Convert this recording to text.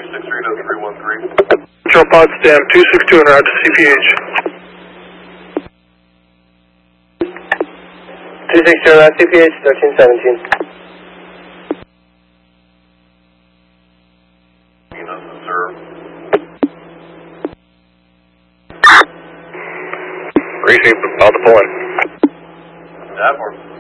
Control pod stamp 262 and route to CPH. 262 route CPH 1317. Appreciate about the pull in.